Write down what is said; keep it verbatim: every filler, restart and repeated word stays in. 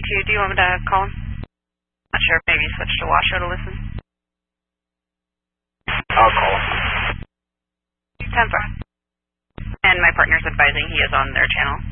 two. Do you want me to call him? Not sure if maybe switch to Washoe to listen. I'll call him. ten four. And my partner's advising he is on their channel.